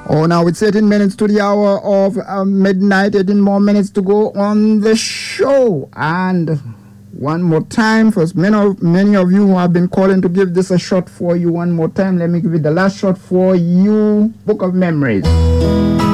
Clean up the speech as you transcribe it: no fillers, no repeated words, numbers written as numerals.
Oh, now it's 18 minutes to the hour of midnight, 18 more minutes to go on the show. And one more time, for many of you who have been calling to give this a shot for you one more time, let me give it the last shot for you. Book of Memories.